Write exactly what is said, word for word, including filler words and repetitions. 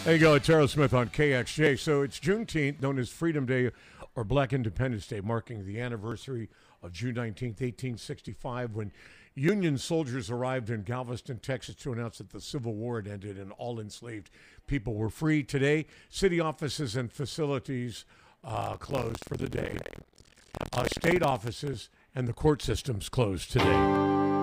There you go, it's Aerosmith on K X J. So it's Juneteenth, known as Freedom Day or Black Independence Day, marking the anniversary of June nineteenth, eighteen sixty-five, when Union soldiers arrived in Galveston, Texas to announce that the Civil War had ended and all enslaved people were free. Today, city offices and facilities uh, closed for the day. Uh, state offices and the court systems closed today.